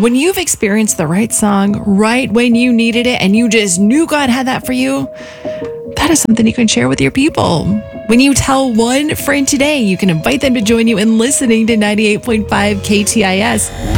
When you've experienced the right song right when you needed it and you just knew God had that for you, that is something you can share with your people. When you tell one friend today, you can invite them to join you in listening to 98.5 KTIS.